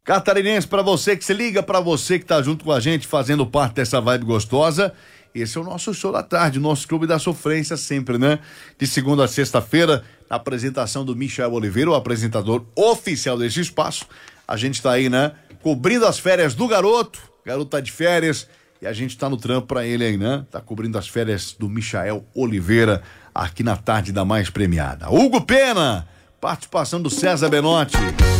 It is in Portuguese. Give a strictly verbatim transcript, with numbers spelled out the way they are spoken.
Catarinense, pra você que se liga, pra você que tá junto com a gente, fazendo parte dessa vibe gostosa, esse é o nosso show da tarde, nosso Clube da Sofrência sempre, né? De segunda a sexta-feira, na apresentação do Michael Oliveira, o apresentador oficial desse espaço. A gente tá aí, né? Cobrindo as férias do garoto, o garoto tá de férias e a gente tá no trampo pra ele aí, né? Tá cobrindo as férias do Michael Oliveira aqui na tarde da mais premiada. Hugo Pena, participação do César Benotti.